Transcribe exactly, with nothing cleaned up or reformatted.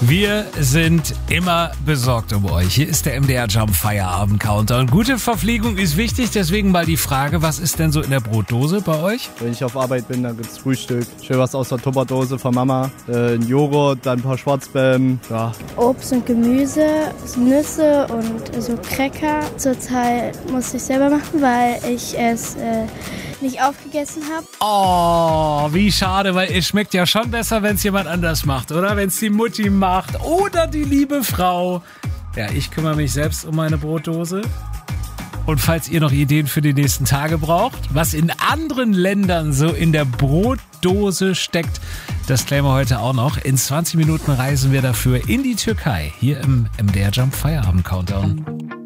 Wir sind immer besorgt um euch. Hier ist der M D R Jump Feierabend Countdown. Gute Verpflegung ist wichtig, deswegen mal die Frage, was ist denn so in der Brotdose bei euch? Wenn ich auf Arbeit bin, dann gibt's Frühstück. Schön was aus der Tupperdose von Mama. Äh, ein Joghurt, dann ein paar Schwarzbeeren. Ja. Obst und Gemüse, Nüsse und so Cracker. Zurzeit muss ich selber machen, weil ich es äh, nicht aufgegessen habe. Oh, wie schade, weil es schmeckt ja schon besser, wenn es jemand anders macht, oder? Wenn es die Mutti macht oder die liebe Frau. Ja, ich kümmere mich selbst um meine Brotdose. Und falls ihr noch Ideen für die nächsten Tage braucht, was in anderen Ländern so in der Brotdose steckt, das klären wir heute auch noch. In zwanzig Minuten reisen wir dafür in die Türkei, hier im M D R Jump Feierabend Countdown.